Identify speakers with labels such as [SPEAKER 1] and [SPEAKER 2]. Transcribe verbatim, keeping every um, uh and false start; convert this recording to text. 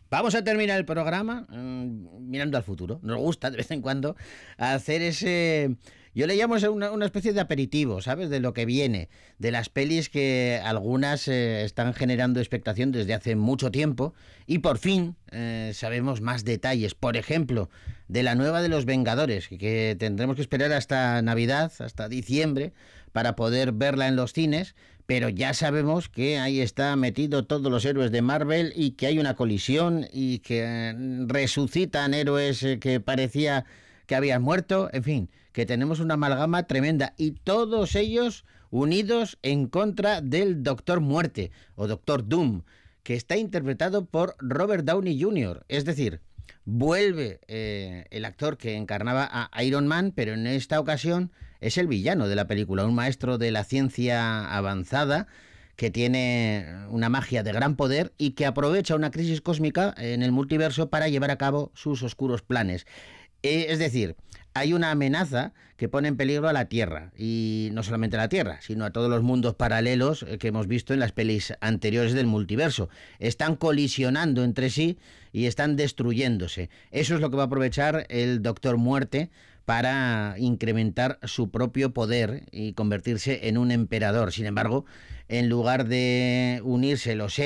[SPEAKER 1] Vamos a terminar el programa mmm, mirando al futuro. Nos gusta de vez en cuando hacer ese... Yo le llamo una, una especie de aperitivo, ¿sabes? De lo que viene, de las pelis que algunas eh, están generando expectación desde hace mucho tiempo y por fin eh, sabemos más detalles. Por ejemplo, de la nueva de los Vengadores, que, que tendremos que esperar hasta Navidad, hasta diciembre, para poder verla en los cines. Pero ya sabemos que ahí está metido todos los héroes de Marvel y que hay una colisión y que resucitan héroes que parecía que habían muerto. En fin, que tenemos una amalgama tremenda y todos ellos unidos en contra del Doctor Muerte o Doctor Doom, que está interpretado por Robert Downey junior Es decir, vuelve eh, el actor que encarnaba a Iron Man, pero en esta ocasión es el villano de la película, un maestro de la ciencia avanzada que tiene una magia de gran poder y que aprovecha una crisis cósmica en el multiverso para llevar a cabo sus oscuros planes. Eh, es decir, hay una amenaza que pone en peligro a la Tierra, y no solamente a la Tierra, sino a todos los mundos paralelos que hemos visto en las pelis anteriores del multiverso. Están colisionando entre sí y están destruyéndose. Eso es lo que va a aprovechar el Doctor Muerte para incrementar su propio poder y convertirse en un emperador. Sin embargo, en lugar de unirse los